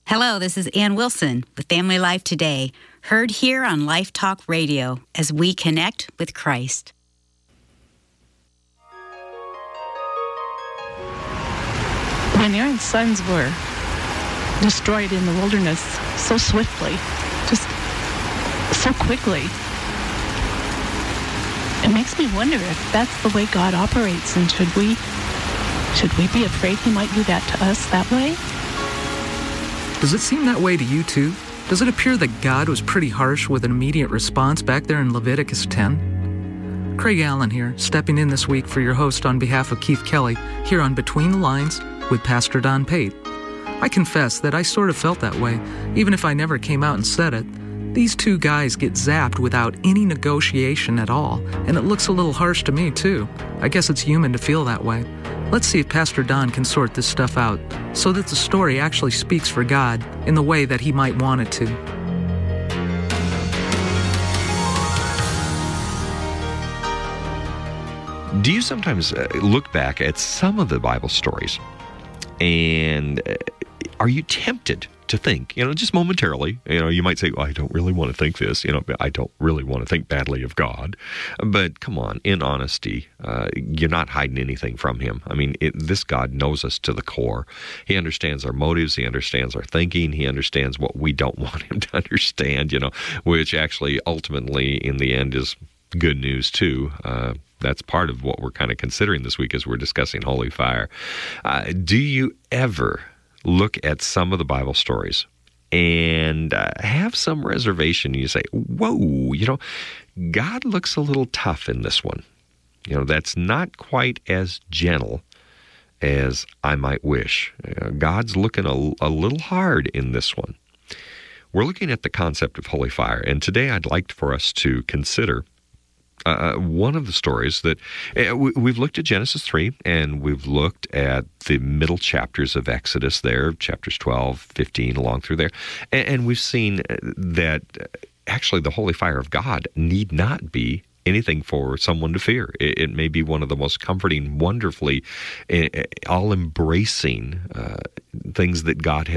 Hello, this is Ann Wilson with Family Life Today, heard here on Life Talk Radio as we connect with Christ. When Aaron's sons were destroyed in the wilderness so swiftly, just so quickly, it makes me wonder if that's the way God operates, and should we be afraid he might do that to us that way? Does it seem that way to you too? Does it appear that God was pretty harsh with an immediate response back there in Leviticus 10? Craig Allen here, stepping in this week for your host on behalf of Keith Kelly, here on Between the Lines with Pastor Don Pate. I confess that I sort of felt that way, even if I never came out and said it. These two guys get zapped without any negotiation at all, and it looks a little harsh to me too. I guess it's human to feel that way. Let's see if Pastor Don can sort this stuff out so that the story actually speaks for God in the way that he might want it to. Do you sometimes look back at some of the Bible stories and are you tempted to think, just momentarily, you might say, well, I don't really want to think this, I don't really want to think badly of God. But come on, in honesty, you're not hiding anything from him. I mean, this God knows us to the core. He understands our motives. He understands our thinking. He understands what we don't want him to understand, which actually ultimately in the end is good news too. That's part of what we're kind of considering this week as we're discussing Holy Fire. Do you ever look at some of the Bible stories and have some reservation? You say, whoa, God looks a little tough in this one. That's not quite as gentle as I might wish. God's looking a little hard in this one. We're looking at the concept of Holy Fire, and today I'd like for us to consider one of the stories that we've looked at Genesis 3, and we've looked at the middle chapters of Exodus there, chapters 12, 15, along through there. And we've seen that actually the holy fire of God need not be anything for someone to fear. It may be one of the most comforting, wonderfully all-embracing things that God